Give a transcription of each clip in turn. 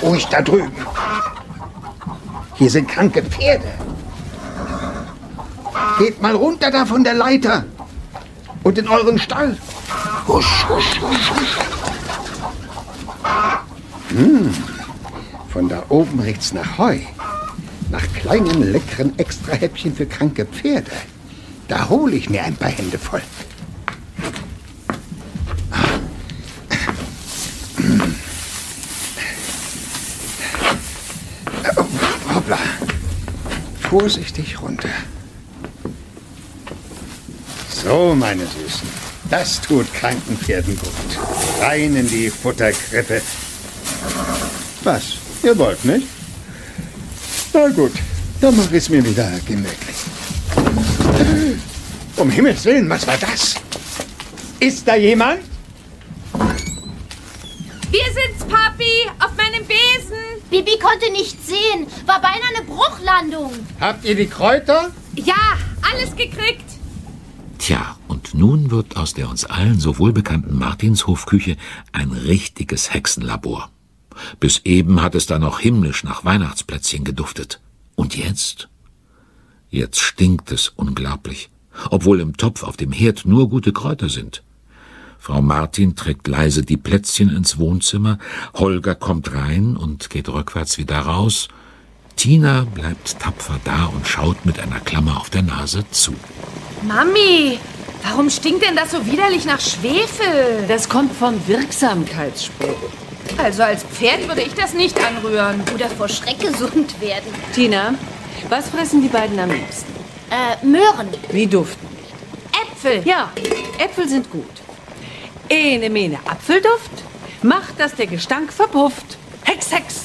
Ruhig da drüben. Hier sind kranke Pferde. Geht mal runter da von der Leiter und in euren Stall. Husch, husch, husch, husch. Von da oben riecht's nach Heu. Nach kleinen, leckeren Extrahäppchen für kranke Pferde. Da hole ich mir ein paar Hände voll. Hoppla. Vorsichtig runter. So, meine Süßen. Das tut kranken Pferden gut. Rein in die Futterkrippe. Was? Ihr wollt nicht? Na gut, dann mach ich's mir wieder gemütlich. Um Himmels Willen, was war das? Ist da jemand? Wir sind's, Papi, auf meinem Besen. Bibi konnte nichts sehen. War beinahe eine Bruchlandung. Habt ihr die Kräuter? Ja, alles gekriegt. Tja, und nun wird aus der uns allen so wohlbekannten Martinshofküche ein richtiges Hexenlabor. Bis eben hat es da noch himmlisch nach Weihnachtsplätzchen geduftet. Und jetzt? Jetzt stinkt es unglaublich, obwohl im Topf auf dem Herd nur gute Kräuter sind. Frau Martin trägt leise die Plätzchen ins Wohnzimmer, Holger kommt rein und geht rückwärts wieder raus. Tina bleibt tapfer da und schaut mit einer Klammer auf der Nase zu. Mami, warum stinkt denn das so widerlich nach Schwefel? Das kommt vom Wirksamkeitsspruch. Also als Pferd würde ich das nicht anrühren. Oder vor Schreck gesund werden. Tina, was fressen die beiden am liebsten? Möhren. Wie duften? Äpfel. Ja, Äpfel sind gut. Ene mene Apfelduft macht, dass der Gestank verpufft. Hex, Hex.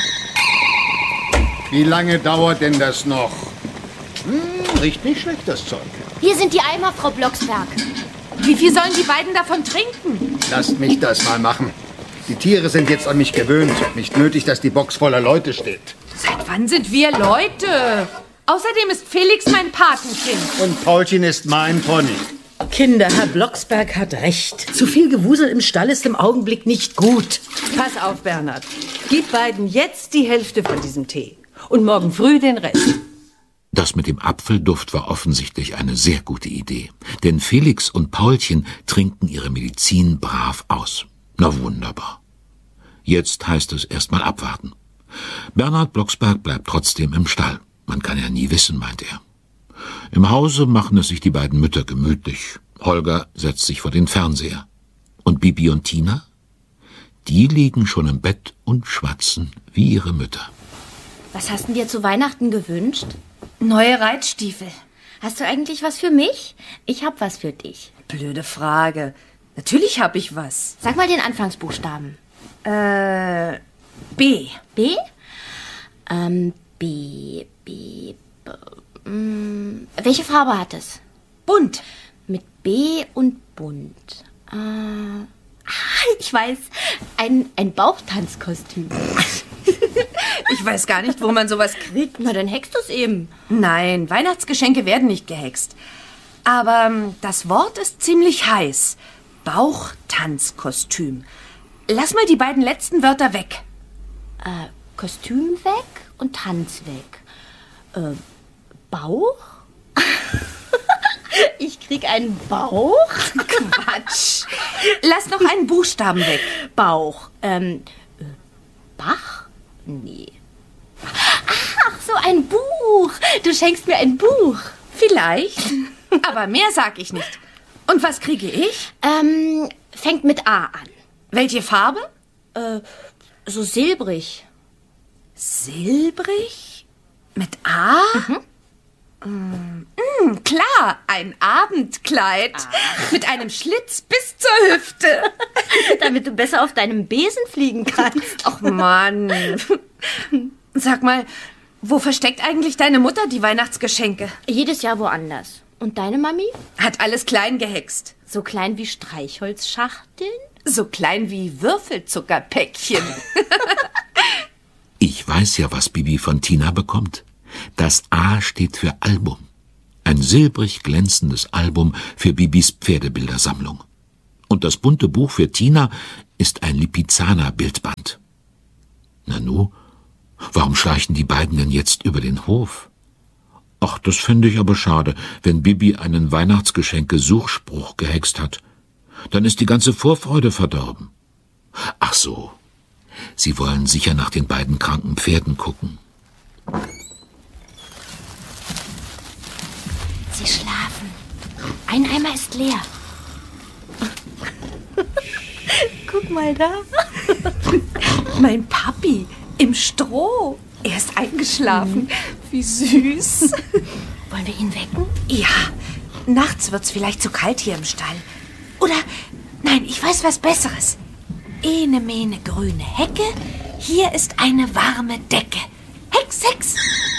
Wie lange dauert denn das noch? Riecht nicht schlecht, das Zeug. Hier sind die Eimer, Frau Blocksberg. Wie viel sollen die beiden davon trinken? Lasst mich das mal machen. Die Tiere sind jetzt an mich gewöhnt. Nicht nötig, dass die Box voller Leute steht. Seit wann sind wir Leute? Außerdem ist Felix mein Patenkind. Und Paulchen ist mein Pony. Kinder, Herr Blocksberg hat recht. Zu viel Gewusel im Stall ist im Augenblick nicht gut. Pass auf, Bernhard. Gib beiden jetzt die Hälfte von diesem Tee. Und morgen früh den Rest. Das mit dem Apfelduft war offensichtlich eine sehr gute Idee. Denn Felix und Paulchen trinken ihre Medizin brav aus. Na wunderbar. Jetzt heißt es erst mal abwarten. Bernhard Blocksberg bleibt trotzdem im Stall. Man kann ja nie wissen, meint er. Im Hause machen es sich die beiden Mütter gemütlich. Holger setzt sich vor den Fernseher. Und Bibi und Tina? Die liegen schon im Bett und schwatzen wie ihre Mütter. Was hast du dir zu Weihnachten gewünscht? Neue Reitstiefel. Hast du eigentlich was für mich? Ich hab was für dich. Blöde Frage. Natürlich habe ich was. Sag mal den Anfangsbuchstaben. B. B? B. Welche Farbe hat es? Bunt. Mit B und bunt. Ich weiß. Ein Bauchtanzkostüm. Ich weiß gar nicht, wo man sowas kriegt. Na, dann hackst du es eben. Nein, Weihnachtsgeschenke werden nicht gehext. Aber das Wort ist ziemlich heiß. Bauchtanzkostüm. Lass mal die beiden letzten Wörter weg. Kostüm weg und Tanz weg. Bauch? Ich krieg einen Bauch? Quatsch. Lass noch einen Buchstaben weg. Bauch. Bach? Nee. Ach, so ein Buch. Du schenkst mir ein Buch. Vielleicht. Aber mehr sag ich nicht. Und was kriege ich? Fängt mit A an. Welche Farbe? So silbrig. Silbrig? Mit A? Klar, ein Abendkleid. Mit einem Schlitz bis zur Hüfte. Damit du besser auf deinem Besen fliegen kannst. Ach Mann. Sag mal, wo versteckt eigentlich deine Mutter die Weihnachtsgeschenke? Jedes Jahr woanders. Und deine Mami? Hat alles klein gehext. So klein wie Streichholzschachteln? So klein wie Würfelzuckerpäckchen. Ich weiß ja, was Bibi von Tina bekommt. Das A steht für Album. Ein silbrig glänzendes Album für Bibis Pferdebildersammlung. Und das bunte Buch für Tina ist ein Lipizzaner-Bildband. Nanu, warum schleichen die beiden denn jetzt über den Hof? Ach, das fände ich aber schade, wenn Bibi einen Weihnachtsgeschenke-Suchspruch gehext hat. Dann ist die ganze Vorfreude verdorben. Ach so, sie wollen sicher nach den beiden kranken Pferden gucken. Sie schlafen. Ein Eimer ist leer. Guck mal da. Mein Papi im Stroh. Er ist eingeschlafen. Wie süß. Wollen wir ihn wecken? Ja, nachts wird's vielleicht zu kalt hier im Stall. Oder, nein, ich weiß was Besseres. Ene, mene, grüne Hecke, hier ist eine warme Decke. Hex, Hex!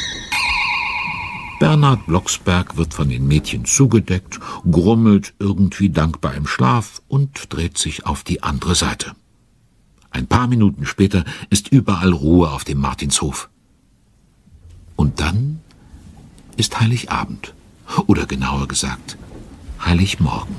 Bernhard Blocksberg wird von den Mädchen zugedeckt, grummelt irgendwie dankbar im Schlaf und dreht sich auf die andere Seite. Ein paar Minuten später ist überall Ruhe auf dem Martinshof. Und dann ist Heiligabend. Oder genauer gesagt, Heiligmorgen.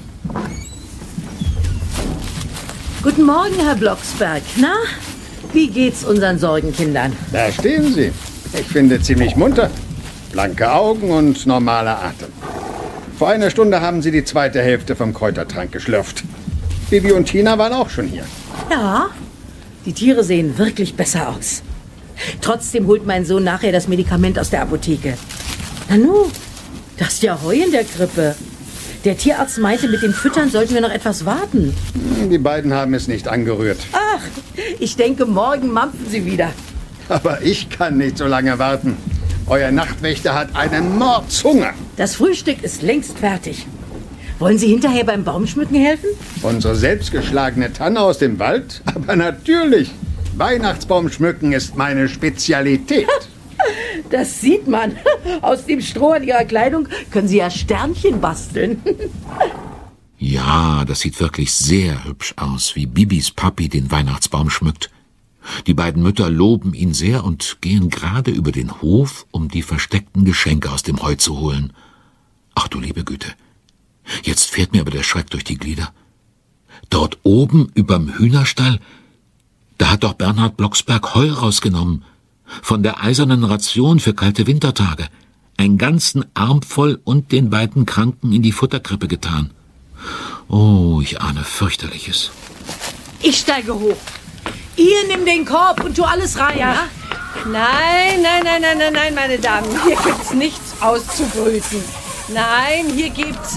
Guten Morgen, Herr Blocksberg. Na, wie geht's unseren Sorgenkindern? Da stehen sie. Ich finde ziemlich munter. Blanke Augen und normaler Atem. Vor einer Stunde haben sie die zweite Hälfte vom Kräutertrank geschlürft. Bibi und Tina waren auch schon hier. Ja, die Tiere sehen wirklich besser aus. Trotzdem holt mein Sohn nachher das Medikament aus der Apotheke. Nanu, das ist ja Heu in der Krippe. Der Tierarzt meinte, mit dem Füttern sollten wir noch etwas warten. Die beiden haben es nicht angerührt. Ach, ich denke, morgen mampfen sie wieder. Aber ich kann nicht so lange warten. Euer Nachtwächter hat einen Mordshunger. Das Frühstück ist längst fertig. Wollen Sie hinterher beim Baumschmücken helfen? Unsere selbstgeschlagene Tanne aus dem Wald? Aber natürlich. Weihnachtsbaum schmücken ist meine Spezialität. Das sieht man. Aus dem Stroh an Ihrer Kleidung können Sie ja Sternchen basteln. Ja, das sieht wirklich sehr hübsch aus, wie Bibis Papi den Weihnachtsbaum schmückt. Die beiden Mütter loben ihn sehr und gehen gerade über den Hof, um die versteckten Geschenke aus dem Heu zu holen. Ach du liebe Güte, jetzt fährt mir aber der Schreck durch die Glieder. Dort oben überm Hühnerstall, da hat doch Bernhard Blocksberg Heu rausgenommen. Von der eisernen Ration für kalte Wintertage. Einen ganzen Arm voll und den beiden Kranken in die Futterkrippe getan. Oh, ich ahne fürchterliches. Ich steige hoch. Ihr nimm den Korb und tu alles rein, ja? Nein, meine Damen. Hier gibt's nichts auszubrüten. Nein, hier gibt's...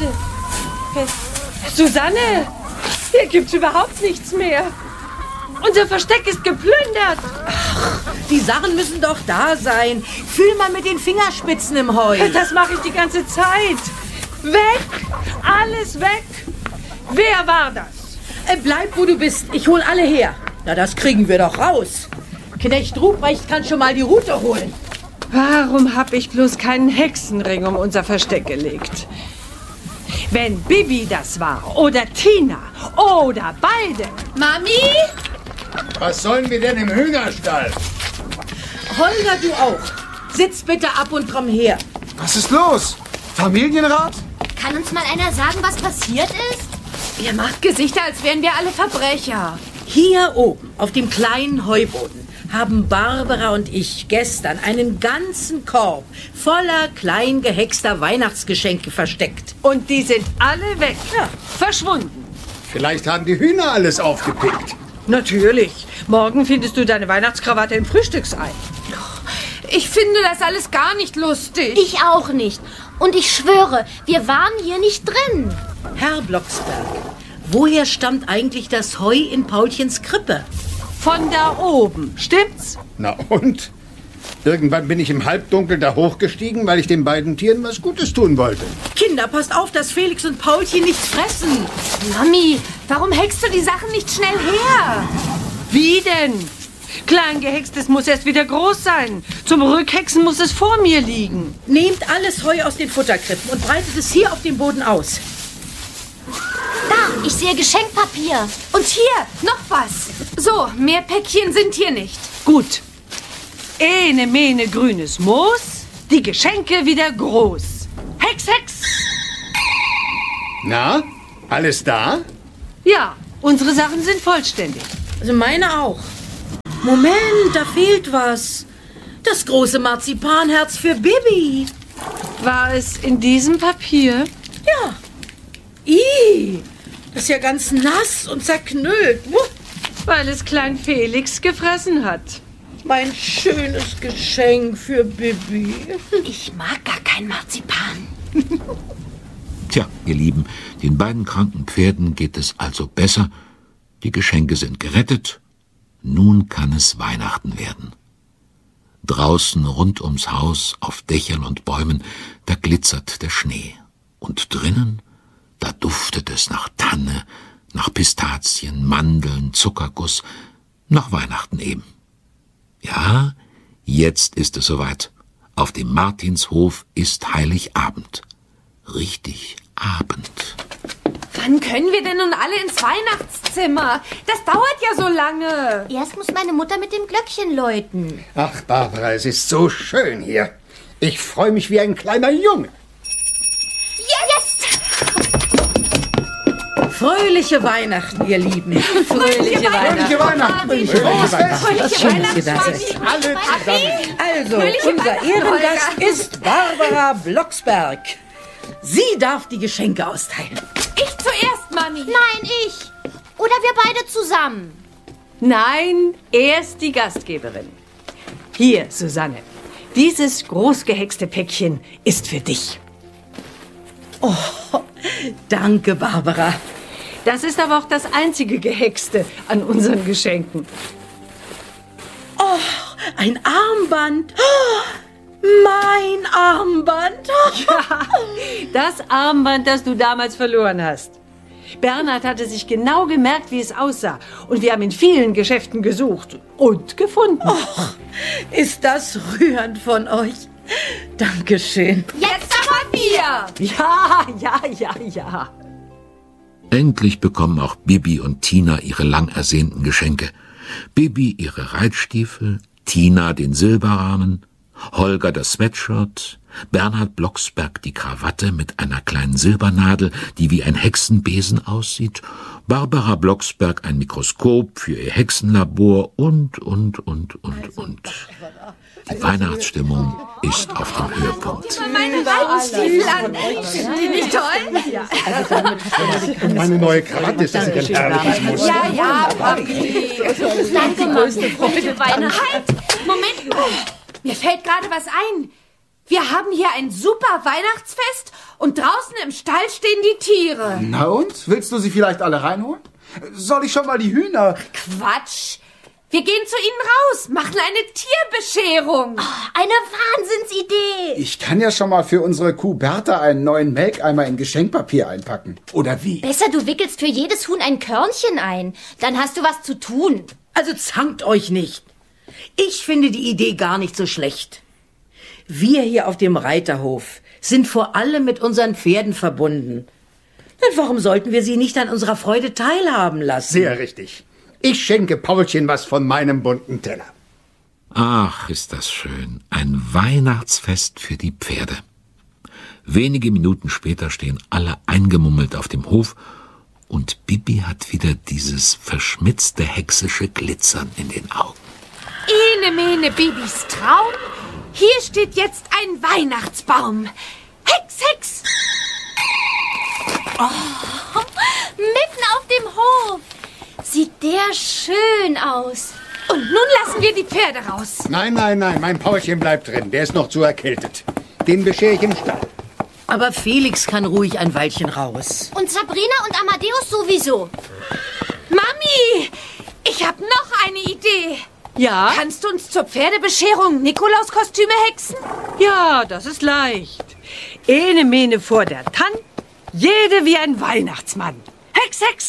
Susanne, hier gibt's überhaupt nichts mehr. Unser Versteck ist geplündert. Ach, die Sachen müssen doch da sein. Fühl mal mit den Fingerspitzen im Heu. Das mache ich die ganze Zeit. Weg! Alles weg! Wer war das? Bleib, wo du bist. Ich hol alle her. Na, das kriegen wir doch raus. Knecht Ruprecht kann schon mal die Rute holen. Warum habe ich bloß keinen Hexenring um unser Versteck gelegt? Wenn Bibi das war, oder Tina, oder beide. Mami? Was sollen wir denn im Hühnerstall? Holger, du auch. Sitz bitte ab und komm her. Was ist los? Familienrat? Kann uns mal einer sagen, was passiert ist? Ihr macht Gesichter, als wären wir alle Verbrecher. Hier oben, auf dem kleinen Heuboden, haben Barbara und ich gestern einen ganzen Korb voller klein gehexter Weihnachtsgeschenke versteckt. Und die sind alle weg. Ja. Verschwunden. Vielleicht haben die Hühner alles aufgepickt. Natürlich. Morgen findest du deine Weihnachtskrawatte im Frühstücksei. Ich finde das alles gar nicht lustig. Ich auch nicht. Und ich schwöre, wir waren hier nicht drin. Herr Blocksberg, woher stammt eigentlich das Heu in Paulchens Krippe? Von da oben, stimmt's? Na und? Irgendwann bin ich im Halbdunkel da hochgestiegen, weil ich den beiden Tieren was Gutes tun wollte. Kinder, passt auf, dass Felix und Paulchen nichts fressen. Mami, warum heckst du die Sachen nicht schnell her? Wie denn? Kleingehextes muss erst wieder groß sein. Zum Rückhexen muss es vor mir liegen. Nehmt alles Heu aus den Futterkrippen und breitet es hier auf dem Boden aus. Da, ich sehe Geschenkpapier. Und hier, noch was. So, mehr Päckchen sind hier nicht. Gut. Ene, mene, grünes Moos, die Geschenke wieder groß. Hex, Hex! Na, alles da? Ja, unsere Sachen sind vollständig. Also meine auch. Moment, da fehlt was. Das große Marzipanherz für Bibi. War es in diesem Papier? Ja. Das ist ja ganz nass und zerknüllt. Weil es Klein Felix gefressen hat. Mein schönes Geschenk für Bibi. Ich mag gar kein Marzipan. Tja, ihr Lieben, den beiden kranken Pferden geht es also besser. Die Geschenke sind gerettet. Nun kann es Weihnachten werden. Draußen rund ums Haus, auf Dächern und Bäumen, da glitzert der Schnee. Und drinnen, da duftet es nach Tanne, nach Pistazien, Mandeln, Zuckerguss, nach Weihnachten eben. Ja, jetzt ist es soweit. Auf dem Martinshof ist Heiligabend. Richtig Abend. Wann können wir denn nun alle ins Weihnachtszimmer? Das dauert ja so lange. Erst muss meine Mutter mit dem Glöckchen läuten. Ach, Barbara, es ist so schön hier. Ich freue mich wie ein kleiner Junge. Jetzt! Fröhliche Weihnachten, ihr Lieben. Fröhliche Fröhliche Weihnachten. Frohes Fest. Schön, dass ihr da seid. Alle zusammen. Also, unser Ehrengast ist Barbara Blocksberg. Sie darf die Geschenke austeilen. Ich zuerst, Manni. Nein, ich. Oder wir beide zusammen. Nein, erst die Gastgeberin. Hier, Susanne. Dieses großgehexte Päckchen ist für dich. Oh, danke, Barbara. Das ist aber auch das einzige Gehexte an unseren Geschenken. Oh, ein Armband. Oh, mein Armband. Ja, das Armband, das du damals verloren hast. Bernhard hatte sich genau gemerkt, wie es aussah. Und wir haben in vielen Geschäften gesucht und gefunden. Oh, ist das rührend von euch. Dankeschön. Jetzt aber wir. Ja. Endlich bekommen auch Bibi und Tina ihre lang ersehnten Geschenke. Bibi ihre Reitstiefel, Tina den Silberrahmen, Holger das Sweatshirt, Bernhard Blocksberg die Krawatte mit einer kleinen Silbernadel, die wie ein Hexenbesen aussieht, Barbara Blocksberg ein Mikroskop für ihr Hexenlabor und. Die Weihnachtsstimmung ist auf dem Höhepunkt. Meine Reitstiefel an. Sind die nicht toll? Und meine neue Krawatte ist ein herrliches Muster. Ja, Papi. Danke, Mann. Fröhliche Weihnachten. Halt! Moment mal. Mir fällt gerade was ein. Wir haben hier ein super Weihnachtsfest und draußen im Stall stehen die Tiere. Na und? Willst du sie vielleicht alle reinholen? Soll ich schon mal die Hühner... Quatsch. Wir gehen zu ihnen raus, machen eine Tierbescherung. Eine Wahnsinnsidee. Ich kann ja schon mal für unsere Kuh Bertha einen neuen Melkeimer in Geschenkpapier einpacken. Oder wie? Besser, du wickelst für jedes Huhn ein Körnchen ein. Dann hast du was zu tun. Also zankt euch nicht. Ich finde die Idee gar nicht so schlecht. Wir hier auf dem Reiterhof sind vor allem mit unseren Pferden verbunden. Und warum sollten wir sie nicht an unserer Freude teilhaben lassen? Sehr richtig. Ich schenke Paulchen was von meinem bunten Teller. Ach, ist das schön. Ein Weihnachtsfest für die Pferde. Wenige Minuten später stehen alle eingemummelt auf dem Hof und Bibi hat wieder dieses verschmitzte hexische Glitzern in den Augen. Ene mene Bibis Traum. Hier steht jetzt ein Weihnachtsbaum. Hex, Hex. Mitten auf dem Hof. Sieht der schön aus. Und nun lassen wir die Pferde raus. Nein, mein Paulchen bleibt drin. Der ist noch zu erkältet. Den beschere ich im Stall. Aber Felix kann ruhig ein Weilchen raus. Und Sabrina und Amadeus sowieso. Mami, ich habe noch eine Idee. Ja? Kannst du uns zur Pferdebescherung Nikolauskostüme hexen? Ja, das ist leicht. Ene Mene vor der Tann, jede wie ein Weihnachtsmann. Hex, Hex.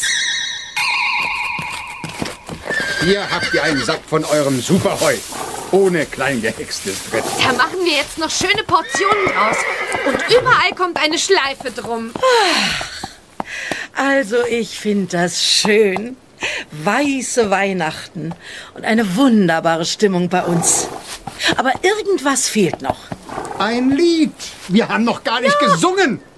Hier habt ihr einen Sack von eurem Superheu. Ohne kleingehextes Brett. Da machen wir jetzt noch schöne Portionen draus. Und überall kommt eine Schleife drum. Also ich finde das schön. Weiße Weihnachten und eine wunderbare Stimmung bei uns. Aber irgendwas fehlt noch. Ein Lied. Wir haben noch gar nicht gesungen.